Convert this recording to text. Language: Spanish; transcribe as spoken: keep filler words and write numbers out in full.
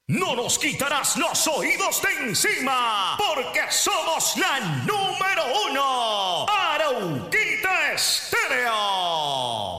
No nos quitarás los oídos de encima, porque somos la número uno. Arauquita